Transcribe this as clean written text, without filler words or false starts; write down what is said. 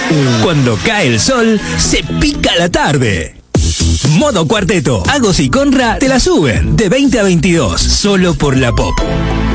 Cuando cae el sol, se pica la tarde. Modo Cuarteto. Agos y Conra te la suben de 20 a 22, solo por la Pop.